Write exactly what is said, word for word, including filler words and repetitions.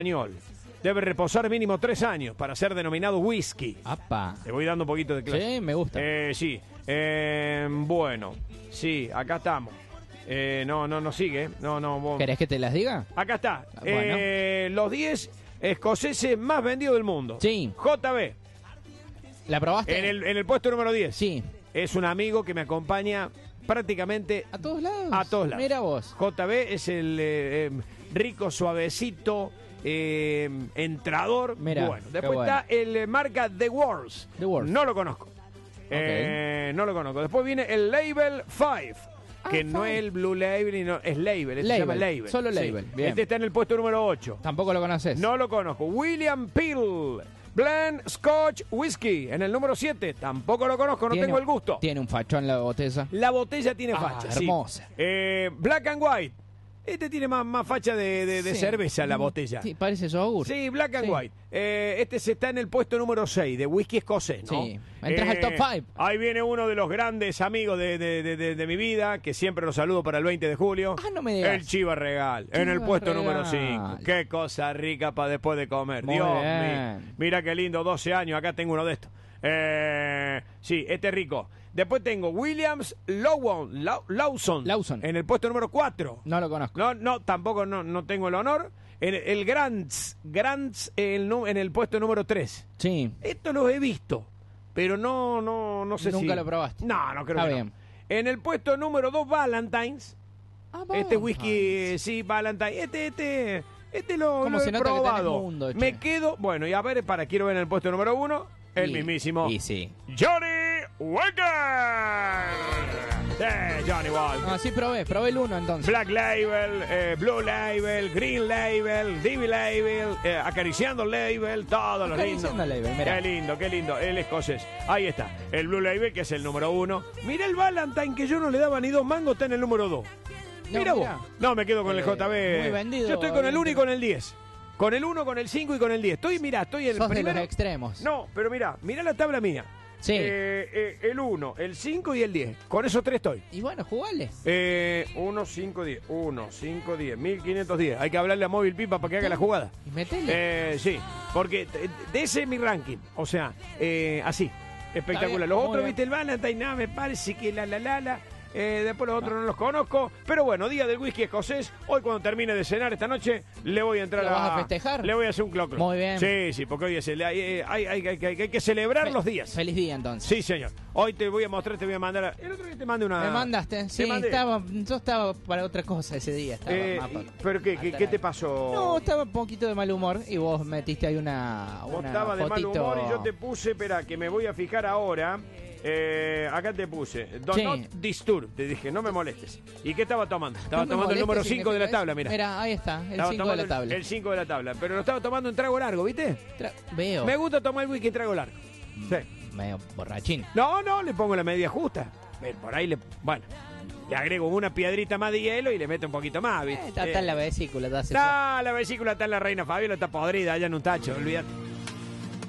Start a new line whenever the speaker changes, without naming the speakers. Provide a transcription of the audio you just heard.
español. Debe reposar mínimo tres años para ser denominado whisky.
¡Apa!
Te voy dando un poquito de clase.
Sí, me gusta.
Eh, sí. Eh, bueno, sí, acá estamos. Eh, no, no, no sigue. No, no. Vos...
¿Querés que te las diga?
Acá está.
Bueno.
Eh, los diez escoceses más vendidos del mundo.
Sí.
J B.
¿La probaste?
En el, en el puesto número diez.
Sí.
Es un amigo que me acompaña prácticamente
¿A todos lados?
a todos lados.
Mira vos.
J B es el eh, eh, rico, suavecito, eh, entrador.
Mirá,
bueno,
qué
después
bueno.
está el eh, marca The Wars.
The Wars.
No lo conozco. Eh, no lo conozco. Después viene el Label cinco. Que
Ah,
no
Five.
es el Blue Label, y no, es Label, este se
Label,
llama Label.
solo
Sí.
Label, bien.
Este está en el puesto número ocho.
Tampoco lo conoces.
No lo conozco. William Peel, Blend Scotch Whisky, en el número siete. Tampoco lo conozco, no
Tiene-
tengo el gusto.
Tiene un fachón la botella.
La botella tiene
Ah,
facha, sí.
hermosa.
Eh, Black and White. Este tiene más, más facha de, de- de
Sí.
cerveza, la
Mm,
botella.
Sí, parece yogur.
Sí, Black and
Sí.
White. Eh, este se está en el puesto número seis de whisky escocés, ¿no?
Sí. Entras al top five.
Ahí viene uno de los grandes amigos de, de- de- de- de mi vida, que siempre lo saludo para el veinte de julio.
Ah, no me digas.
El Chiva Regal, en el
Chiva
puesto
Regal.
número cinco. Qué cosa rica para después de comer.
Muy
Dios
bien.
mío. Mira qué lindo, doce años, acá tengo uno de estos. Eh, sí, este es rico. Después tengo Williams Lawson, Law- Lawson,
Lawson.
en el puesto número cuatro.
No lo conozco.
No, no, tampoco no, no tengo el honor. El, el Grants, Grants en el, nu- en el puesto número tres.
Sí.
Esto lo he visto, pero no, no, no sé si...
Nunca lo probaste.
No, no creo
Está
que
bien.
no. En el puesto número dos, Valentine's.
Ah,
Este
vamos.
whisky, sí, Valentine. Este, este, este lo,
¿Cómo
lo
se
he
nota que tenés
probado.
mundo, che?
Me quedo, bueno, y a ver, para, quiero ver en el puesto número uno, el
Y-
mismísimo
Y sí.
Johnny Walker. Sí, Johnny Walker.
Ah, sí, probé. Probé el uno entonces.
Black Label, eh, Blue Label, Green Label, D V Label, eh, Acariciando Label, todo lo lindo.
Acariciando Label, mirá.
Qué lindo, qué lindo, el escocés. Ahí está, el Blue Label, que es el número uno. Mira el Valentine, que yo no le daba ni dos mangos, está en el número dos.
No,
Mira vos.
mirá.
No, me quedo con el
Eh,
J B.
muy vendido,
Yo estoy con el uno y
evidentemente.
con el diez. Con el uno, con el cinco y con el diez. Estoy, mira, estoy en el
Sos de
primero.
los extremos.
No, pero mira, mira la tabla mía.
Sí.
Eh, eh, el uno, el cinco y el diez. Con esos tres estoy.
Y bueno, jugale.
Eh, uno, cinco, diez. uno, cinco, diez. mil quinientos diez. Hay que hablarle a Móvil Pipa para que haga la jugada.
Y metele.
Eh, sí, porque de- de ese es mi ranking. O sea, eh, así. Espectacular.
Está bien,
Los
muy
otros,
bien.
viste, el Valentine, nada, me parece que la la la la. Eh, después los otros no los conozco. Pero bueno, día del whisky escocés. Hoy cuando termine de cenar esta noche, le voy a entrar
¿Lo
a...
vas a festejar?
Le voy a hacer un clock clock.
Muy bien.
Sí, sí, porque hoy es el... Hay, hay, hay- hay- hay- hay que celebrar
Fe-
los días.
Feliz día entonces.
Sí, señor. Hoy te voy a mostrar, te voy a mandar... a- El otro día te mandé una...
Me mandaste, sí,
Te mandé.
estaba, yo estaba para otra cosa ese día. Estaba
Eh,
más pa-
¿Pero qué, qué, qué te pasó?
No, estaba un poquito de mal humor y vos metiste ahí una,
Vos
una
estabas de mal
fotito.
humor y yo te puse, espera, que me voy a fijar ahora. Eh, acá te puse, do
Sí.
not disturb, te dije, no me molestes. ¿Y qué estaba tomando? Estaba
No me
tomando el
molestes,
número cinco de la
significa
tabla,
eso.
mira.
Mira, ahí está, el
Estaba
cinco de
tomando
la
el-
tabla.
El cinco de la tabla, pero lo estaba tomando en trago largo, ¿viste?
Tra- Veo.
Me gusta tomar el whisky en trago largo. Sí.
Medio borrachín.
No, no, le pongo la medida justa. Eh, Por ahí le, bueno, le agrego una piedrita más de hielo y le meto un poquito más,
Eh,
¿viste?
está, está en la vesícula, te hace
No, la vesícula está en la Reina Fabiola, está podrida allá en un tacho, olvídate.